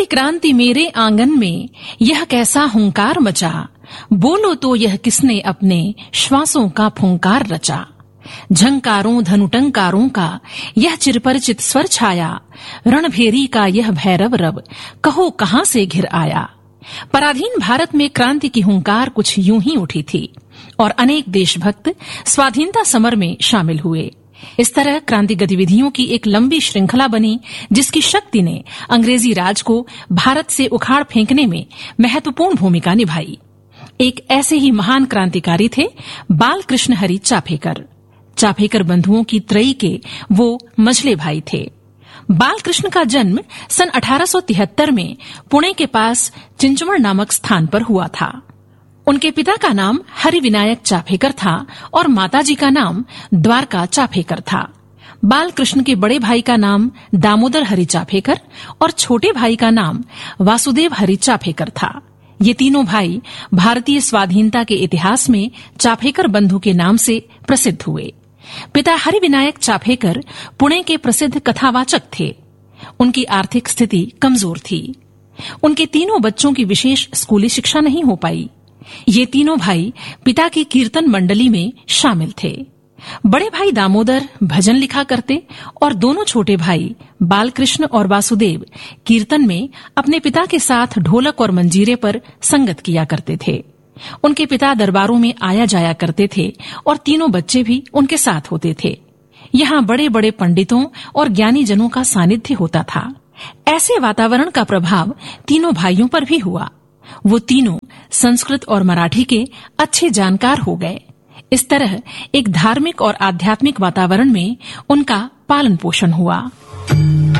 क्रांति मेरे आंगन में, यह कैसा हुंकार मचा, बोलो तो यह किसने अपने श्वासों का फुंकार रचा। झंकारों धनुटंकारों का यह चिरपरिचित स्वर छाया, रणभेरी का यह भैरव रब, कहो कहां से घिर आया। पराधीन भारत में क्रांति की हुंकार कुछ यूं ही उठी थी और अनेक देशभक्त स्वाधीनता समर में शामिल हुए। इस तरह क्रांति गतिविधियों की एक लंबी श्रृंखला बनी, जिसकी शक्ति ने अंग्रेजी राज को भारत से उखाड़ फेंकने में महत्वपूर्ण भूमिका निभाई। एक ऐसे ही महान क्रांतिकारी थे बाल कृष्ण हरि चाफेकर। चाफेकर बंधुओं की त्रयी के वो मझले भाई थे। बाल कृष्ण का जन्म सन 1873 में पुणे के पास चिंचवड़ नामक स्थान पर हुआ था। उनके पिता का नाम हरि विनायक चाफेकर था और माताजी का नाम द्वारका चाफेकर था। बाल कृष्ण के बड़े भाई का नाम दामोदर हरि चाफेकर और छोटे भाई का नाम वासुदेव हरि चाफेकर था। ये तीनों भाई भारतीय स्वाधीनता के इतिहास में चाफेकर बंधु के नाम से प्रसिद्ध हुए। पिता हरि विनायक चाफेकर पुणे के प्रसिद्ध कथावाचक थे। उनकी आर्थिक स्थिति कमजोर थी। उनके तीनों बच्चों की विशेष स्कूली शिक्षा नहीं हो पाई। ये तीनों भाई पिता की कीर्तन मंडली में शामिल थे। बड़े भाई दामोदर भजन लिखा करते और दोनों छोटे भाई बालकृष्ण और वासुदेव कीर्तन में अपने पिता के साथ ढोलक और मंजीरे पर संगत किया करते थे। उनके पिता दरबारों में आया जाया करते थे और तीनों बच्चे भी उनके साथ होते थे। यहाँ बड़े बड़े पंडितों और ज्ञानी जनों का सानिध्य होता था। ऐसे वातावरण का प्रभाव तीनों भाइयों पर भी हुआ। वो तीनों संस्कृत और मराठी के अच्छे जानकार हो गए। इस तरह एक धार्मिक और आध्यात्मिक वातावरण में उनका पालन पोषण हुआ।